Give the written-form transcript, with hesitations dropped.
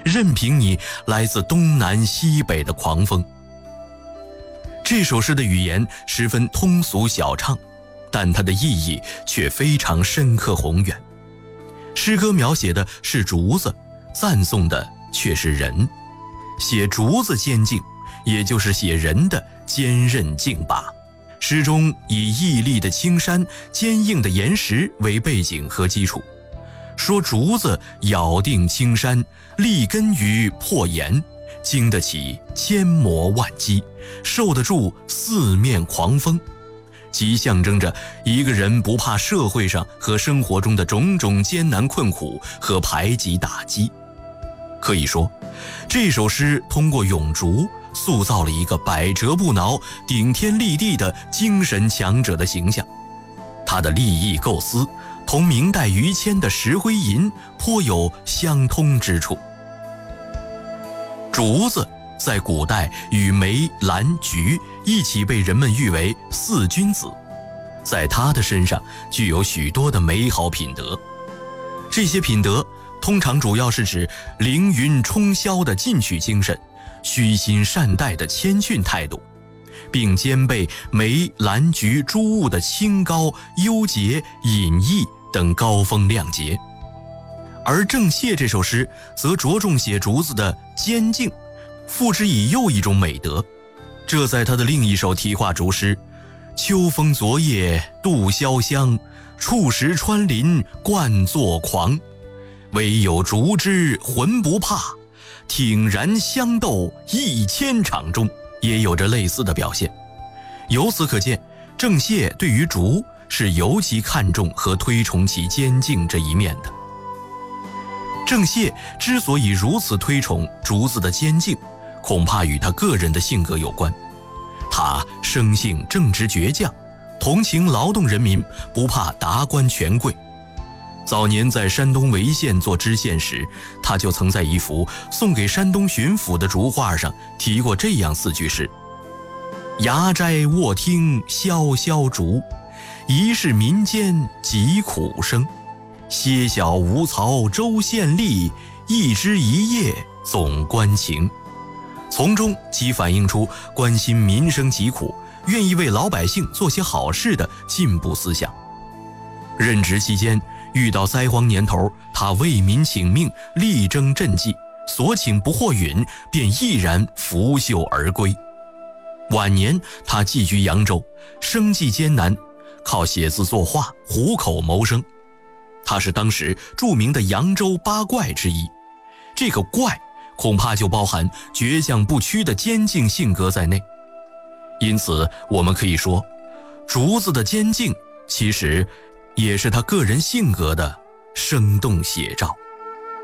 任凭你来自东南西北的狂风。这首诗的语言十分通俗小畅，但它的意义却非常深刻宏远。诗歌描写的是竹子，赞颂的却是人。写竹子坚劲，也就是写人的坚韧劲拔。诗中以屹立的青山、坚硬的岩石为背景和基础，说竹子咬定青山，立根于破岩，经得起千磨万击，受得住四面狂风，即象征着一个人不怕社会上和生活中的种种艰难困苦和排挤打击。可以说，这首诗通过咏竹塑造了一个百折不挠、顶天立地的精神强者的形象。他的立意构思同明代于谦的《石灰吟》颇有相通之处。竹子在古代与梅、兰、菊一起被人们誉为四君子，在他的身上具有许多的美好品德。这些品德通常主要是指凌云冲霄的进取精神，虚心善待的谦逊态度，并兼备梅、兰、菊诸物的清高、幽洁、隐逸等高风亮节。而郑燮这首诗则着重写竹子的坚劲，付之以又一种美德。这在他的另一首题画竹诗《秋风昨夜度潇湘，触石穿林惯作狂。唯有竹枝浑不怕，挺然相斗1000场中》也有着类似的表现。由此可见，郑燮对于竹是尤其看重和推崇其坚劲这一面的。郑燮之所以如此推崇竹子的坚劲，恐怕与他个人的性格有关。他生性正直倔强，同情劳动人民，不怕达官权贵。早年在山东潍县做知县时，他就曾在一幅送给山东巡抚的竹画上提过这样4句诗：牙斋卧听萧萧竹，疑是民间疾苦声。歇小无曹州县吏，一枝一叶总关情。从中即反映出关心民生疾苦，愿意为老百姓做些好事的进步思想。任职期间遇到灾荒年头，他为民请命，力争赈济，所请不获允，便毅然拂袖而归。晚年他寄居扬州，生计艰难，靠写字作画糊口谋生。他是当时著名的扬州八怪之一，这个怪恐怕就包含倔强不屈的坚劲性格在内。因此我们可以说，竹子的坚劲其实也是他个人性格的生动写照。